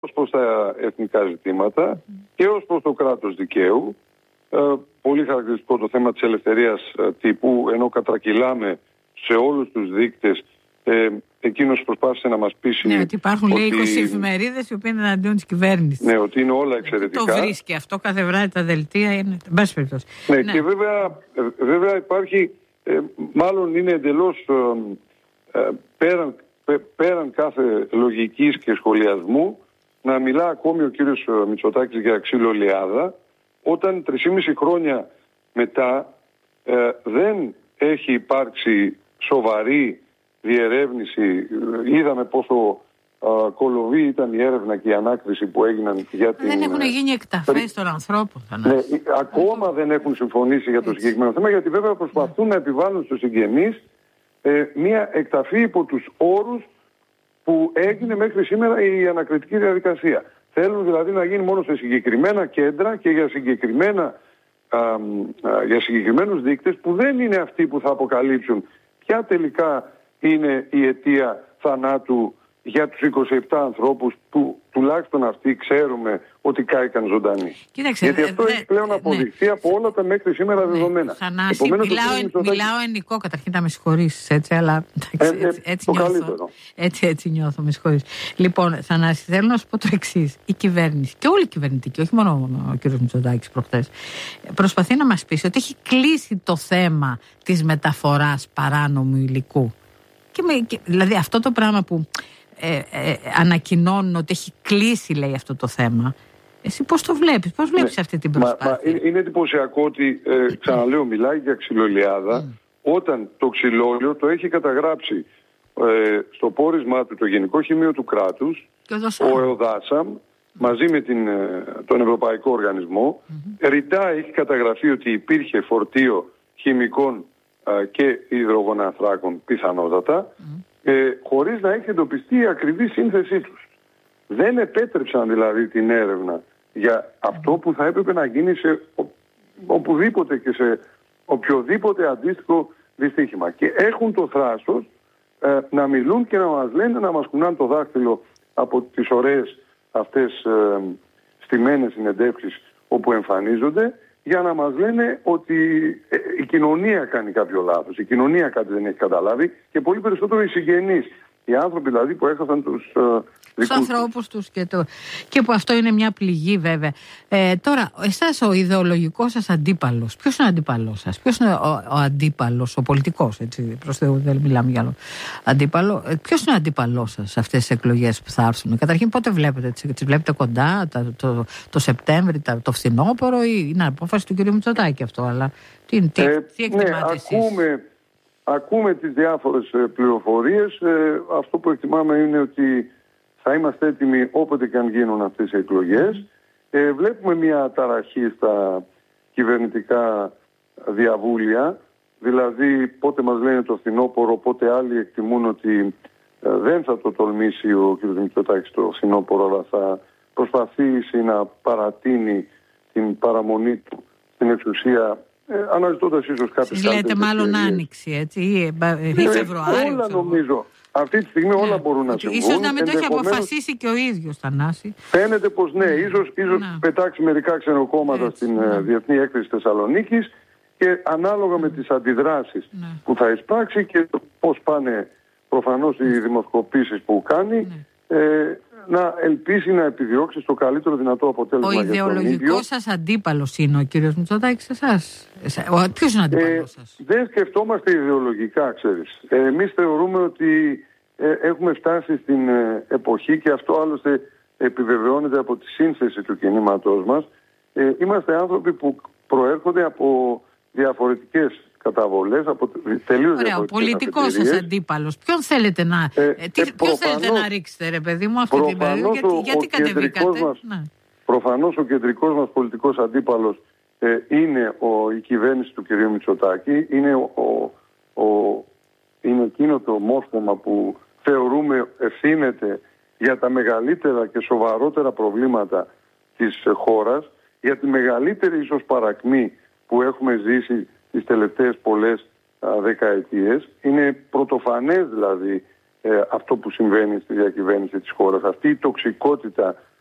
ως προς τα εθνικά ζητήματα και ως προς το κράτος δικαίου. Πολύ χαρακτηριστικό το θέμα της ελευθερίας τύπου, ενώ κατρακυλάμε σε όλους τους δείκτες. Εκείνος προσπάθησε να μας πείσει. Ναι, ότι υπάρχουν λέει 20 εφημερίδες οι οποίες είναι εναντίον της κυβέρνησης. Ναι, ότι είναι όλα εξαιρετικά. Το βρίσκει αυτό, κάθε βράδυ τα δελτία είναι. Ναι, και βέβαια υπάρχει, μάλλον είναι εντελώς πέραν κάθε λογικής και σχολιασμού να μιλά ακόμη ο κύριος Μητσοτάκης για ξύλο λιάδα, όταν 3,5 χρόνια μετά δεν έχει υπάρξει σοβαρή διερεύνηση. Είδαμε πόσο κολοβή ήταν η έρευνα και η ανάκριση που έγιναν για την... Δεν έχουν γίνει εκταφές των ανθρώπων. Ναι, ακόμα δεν έχουν συμφωνήσει για το συγκεκριμένο θέμα, γιατί βέβαια προσπαθούν να επιβάλλουν στους συγγενείς μια εκταφή υπό τους όρους που έγινε μέχρι σήμερα η ανακριτική διαδικασία. Θέλουν δηλαδή να γίνει μόνο σε συγκεκριμένα κέντρα και για συγκεκριμένους δείκτες που δεν είναι αυτοί που θα αποκαλύψουν ποια τελικά είναι η αιτία θανάτου για τους 27 ανθρώπους που τουλάχιστον αυτοί ξέρουμε ότι κάηκαν ζωντανοί. Κοίταξε, γιατί αυτό έχει πλέον αποδειχθεί από όλα τα μέχρι σήμερα δεδομένα. Θανάση, μιλάω ενικό, καταρχήν να με συγχωρήσεις, έτσι, αλλά έτσι νιώθω, με συγχωρείς. Λοιπόν, Θανάση, θέλω να σου πω το εξής. Η κυβέρνηση και όλη η κυβερνητική, όχι μόνο ο κ. Μητσοτάκης προχθές, προσπαθεί να μας πείσει ότι έχει κλείσει το θέμα της μεταφοράς παράνομου υλικού. Δηλαδή αυτό το πράγμα που ανακοινώνουν ότι έχει κλείσει, λέει, αυτό το θέμα. Εσύ πώς το βλέπεις, πώς βλέπεις αυτή την προσπάθεια? Είναι εντυπωσιακό ότι, ξαναλέω, μιλάει για ξυλολιάδα όταν το ξυλόλιο το έχει καταγράψει στο πόρισμά του το Γενικό Χημείο του Κράτους, ο ΕΟΔΑΣΑΜ, μαζί με τον Ευρωπαϊκό Οργανισμό. Ρητά έχει καταγραφεί ότι υπήρχε φορτίο χημικών και υδρογονανθράκων πιθανότατα, χωρίς να έχει εντοπιστεί η ακριβή σύνθεσή τους. Δεν επέτρεψαν δηλαδή την έρευνα για αυτό που θα έπρεπε να γίνει σε οπουδήποτε και σε οποιοδήποτε αντίστοιχο δυστύχημα. Και έχουν το θράσος να μιλούν και να μας λένε, να μας κουνάνε το δάχτυλο από τις ωραίες αυτές στημένες συνεντεύξεις όπου εμφανίζονται, για να μας λένε ότι η κοινωνία κάνει κάποιο λάθος, η κοινωνία κάτι δεν έχει καταλάβει, και πολύ περισσότερο οι συγγενείς, οι άνθρωποι δηλαδή που έχασαν τους ανθρώπους τους και που αυτό είναι μια πληγή βέβαια. Τώρα, εσάς ο ιδεολογικός σας αντίπαλος, ποιος είναι ο αντίπαλος σας? Ποιος είναι ο αντίπαλος, ο πολιτικός, έτσι, προς Θεού δεν μιλάμε για άλλο αντίπαλο? Ποιος είναι ο αντίπαλός σας σε αυτές τις εκλογές που θα έρθουν? Καταρχήν πότε βλέπετε, τις βλέπετε κοντά, το Σεπτέμβρη, το φθινόπωρο, ή είναι απόφαση του κ. Μητσοτάκη αυτό? Αλλά τι εκτιμάτε εσείς? Ακούμε τις διάφορες πληροφορίες. Αυτό που εκτιμάμε είναι ότι θα είμαστε έτοιμοι όποτε και αν γίνουν αυτές οι εκλογές. Βλέπουμε μια ταραχή στα κυβερνητικά διαβούλια. Δηλαδή πότε μας λένε το φθινόπωρο, πότε άλλοι εκτιμούν ότι δεν θα το τολμήσει ο κ. Μητσοτάκης το φθινόπωρο, αλλά θα προσπαθήσει να παρατείνει την παραμονή του στην εξουσία, αναζητώντας ίσως κάποιες άλλες. Λέτε μάλλον άνοιξη, έτσι, ή Φεβρουάριο. Όλα νομίζω. Αυτή τη στιγμή όλα μπορούν να συμβούν. Ίσως να μην το έχει αποφασίσει και ο ίδιος, Θανάση. Φαίνεται πως ναι, ίσως πετάξει μερικά ξενοκόμματα στην Διεθνή Έκθεση Θεσσαλονίκης, και ανάλογα με τις αντιδράσεις που θα εισπράξει και πώς πάνε προφανώς οι δημοσκοπήσεις που κάνει, να ελπίσει να επιδιώξει το καλύτερο δυνατό αποτέλεσμα. Ο ιδεολογικός σας αντίπαλος είναι ο κύριος Μητσοτάκης εσάς? Ποιος είναι ο αντίπαλος σας? Δεν σκεφτόμαστε ιδεολογικά, ξέρεις. Εμείς θεωρούμε ότι έχουμε φτάσει στην εποχή, και αυτό άλλωστε επιβεβαιώνεται από τη σύνθεση του κινήματός μας. Είμαστε άνθρωποι που προέρχονται από διαφορετικές καταβολές, από τελείως διαφορετικές. Ο πολιτικός σας αντίπαλος. Ποιον θέλετε να, θέλετε να ρίξετε, ρε παιδί μου, αυτή την περίοδο? Γιατί κατεβήκατε? Προφανώς ο κεντρικός μας πολιτικός αντίπαλος είναι η κυβέρνηση του κ. Μητσοτάκη. Είναι εκείνο το μόσχωμα που θεωρούμε ευθύνεται για τα μεγαλύτερα και σοβαρότερα προβλήματα της χώρας, για τη μεγαλύτερη ίσως παρακμή που έχουμε ζήσει τις τελευταίες πολλές δεκαετίες. Είναι πρωτοφανές δηλαδή αυτό που συμβαίνει στη διακυβέρνηση της χώρας. Αυτή η τοξικότητα